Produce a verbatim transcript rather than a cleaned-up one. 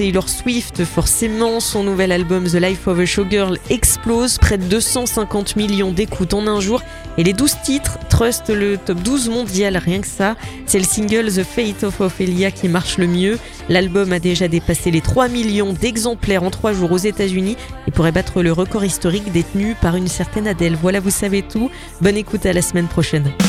Taylor Swift, forcément, son nouvel album The Life of a Showgirl explose, près de deux cent cinquante millions d'écoutes en un jour et les douze titres trustent le top douze mondial, rien que ça. C'est le single The Fate of Ophelia qui marche le mieux. L'album a déjà dépassé les trois millions d'exemplaires en trois jours aux États-Unis et pourrait battre le record historique détenu par une certaine Adele. Voilà, vous savez tout. Bonne écoute, à la semaine prochaine.